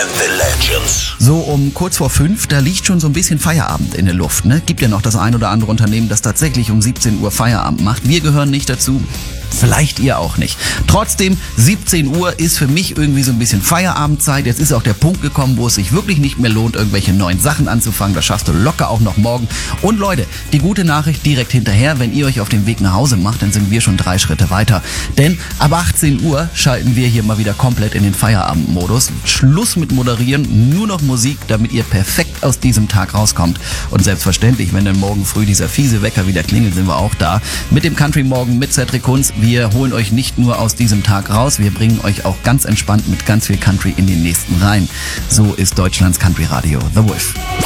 and the Legends. So um kurz vor 5, da liegt schon so ein bisschen Feierabend in der Luft, ne? Gibt ja noch das ein oder andere Unternehmen, das tatsächlich um 17 Uhr Feierabend macht. Wir gehören nicht dazu. Vielleicht ihr auch nicht. Trotzdem, 17 Uhr ist für mich irgendwie so ein bisschen Feierabendzeit. Jetzt ist auch der Punkt gekommen, wo es sich wirklich nicht mehr lohnt, irgendwelche neuen Sachen anzufangen. Das schaffst du locker auch noch morgen. Und Leute, die gute Nachricht direkt hinterher, wenn ihr euch auf den Weg nach Hause macht, dann sind wir schon 3 Schritte weiter. Denn ab 18 Uhr schalten wir hier mal wieder komplett in den Feierabendmodus. Schluss mit Moderieren, nur noch Musik, damit ihr perfekt aus diesem Tag rauskommt. Und selbstverständlich, wenn dann morgen früh dieser fiese Wecker wieder klingelt, sind wir auch da. Mit dem Country Morgen mit Cedric Kunz. Wir holen euch nicht nur aus diesem Tag raus, wir bringen euch auch ganz entspannt mit ganz viel Country in den nächsten rein. So ist Deutschlands Country Radio, The Wolf.